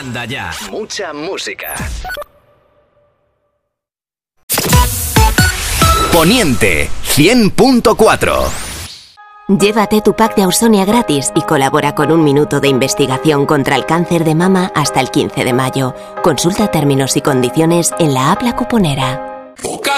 Anda ya. Mucha música. Poniente 100.4. Llévate tu pack de Ausonia gratis y colabora con 1 minuto de investigación contra el cáncer de mama hasta el 15 de mayo. Consulta términos y condiciones en la app La Cuponera.